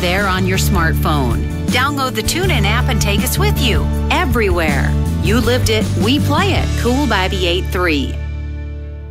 there on your smartphone. Download the TuneIn app and take us with you everywhere. You lived it, we play it. Cool by the 8-3.